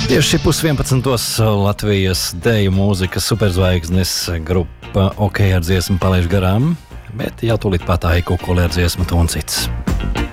Tieši 10:11 Latvijas deju mūzikas superzvaigznes grupa OK ar dziesmu palaiž garām, bet jau tūlīt pat Aiku Koli ar dziesmu Tuncits.